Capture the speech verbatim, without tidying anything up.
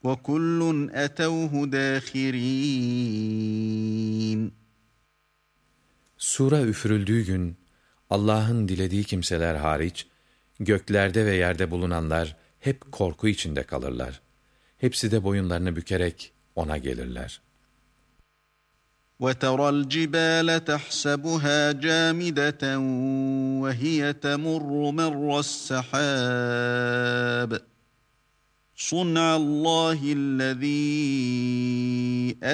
وَكُلٌّ أَتَوْهُ دَاخِرِينَ. Sura üfürüldüğü gün, Allah'ın dilediği kimseler hariç, göklerde ve yerde bulunanlar hep korku içinde kalırlar. Hepsi de boyunlarını bükerek ona gelirler. وَتَرَى الْجِبَالَ تَحْسَبُهَا جَامِدَةً وَهِيَ تَمُرُّ مَرَّ السَّحَابِ صُنْعَ اللّٰهِ الَّذ۪ي